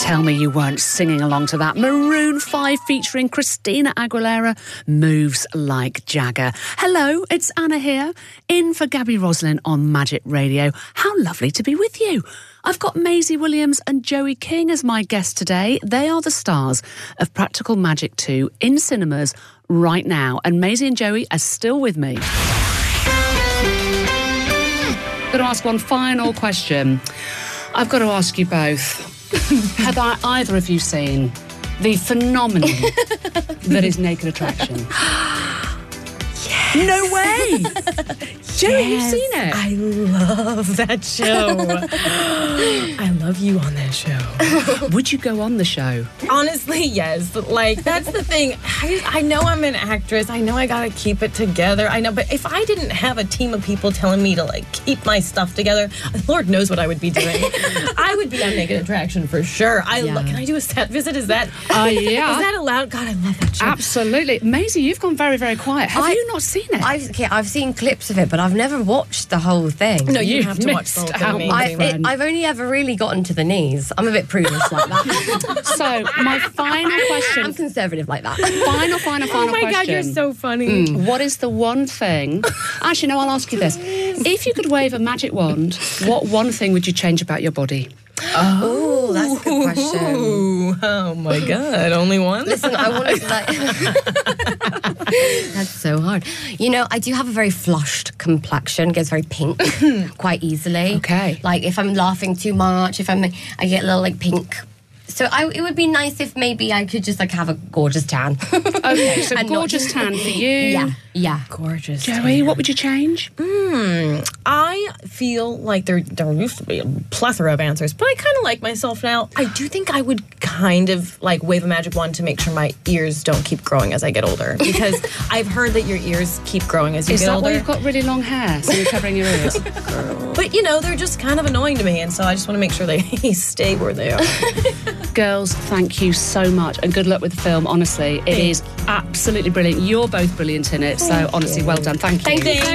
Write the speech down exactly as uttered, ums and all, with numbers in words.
Tell me you weren't singing along to that. Maroon five featuring Christina Aguilera, Moves Like Jagger. Hello, it's Anna here, in for Gabby Roslin on Magic Radio. How lovely to be with you. I've got Maisie Williams and Joey King as my guests today. They are the stars of Practical Magic two in cinemas right now. And Maisie and Joey are still with me. I'm going to ask one final question. I've got to ask you both. Have I, either of you seen the phenomenon that is Naked Attraction? Yes. No way! Joey, Yes, you've seen it? I love that show. I love you on that show. Would you go on the show? Honestly, yes. Like, that's the thing. I, I know I'm an actress. I know I gotta keep it together. I know, but if I didn't have a team of people telling me to, like, keep my stuff together, Lord knows what I would be doing. I would be on Naked Attraction for sure. I Yeah. lo- Can I do a set visit? Is that, Uh, yeah. is that allowed? God, I love that show. Absolutely. Maisie, you've gone very, very quiet. Have I- you not seen it? I've, okay, I've seen clips of it, but I've never watched the whole thing. No, you You've have to watch the whole missed thing. out, Maisie. my I, friend. it, I've only ever really gotten to the knees. I'm a bit prudish like that. So, my final I'm question. conservative like that. Final, final, final Oh my question. God, you're so funny. What is the one thing... Actually, no, I'll ask you this. If you could wave a magic wand, what one thing would you change about your body? Oh, that's a good question. Ooh, oh my God, only one? Listen, I want to like. That's so hard. You know, I do have a very flushed complexion. Gets very pink quite easily. Okay. Like if I'm laughing too much, if I'm, I get a little like pink. So I, it would be nice if maybe I could just like have a gorgeous tan. Okay, so And not- gorgeous tan for you. Yeah, yeah. Gorgeous. Joey, what would you change? Hmm. I feel like there there used to be a plethora of answers, but I kind of like myself now. I do think I would kind of like wave a magic wand to make sure my ears don't keep growing as I get older, because I've heard that your ears keep growing as you Is get that older. why you've got really long hair, so you're covering your ears? But you know, they're just kind of annoying to me, and so I just want to make sure they stay where they are. Girls, thank you so much, and good luck with the film. Honestly, it Thank is absolutely brilliant. You're both brilliant in it, so honestly, well done. Thank you. Thank you.